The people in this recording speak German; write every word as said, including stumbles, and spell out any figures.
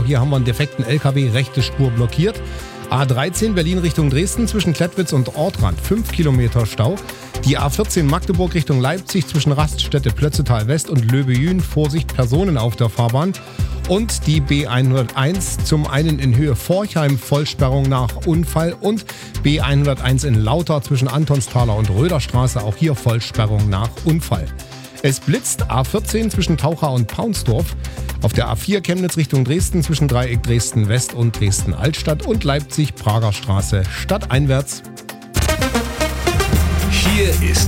Auch hier haben wir einen defekten L K W, rechte Spur blockiert. A dreizehn Berlin Richtung Dresden zwischen Klettwitz und Ortrand, fünf Kilometer Stau. Die A vierzehn Magdeburg Richtung Leipzig zwischen Raststätte Plötzetal West und Löbejün, Vorsicht Personen auf der Fahrbahn. Und die B hunderteins zum einen in Höhe Forchheim, Vollsperrung nach Unfall. Und B hunderteins in Lauter zwischen Antonsthaler und Röderstraße, auch hier Vollsperrung nach Unfall. Es blitzt, A vierzehn zwischen Taucha und Paunsdorf. Auf der A vier Chemnitz Richtung Dresden zwischen Dreieck Dresden West und Dresden Altstadt und Leipzig Prager Straße stadteinwärts. Hier ist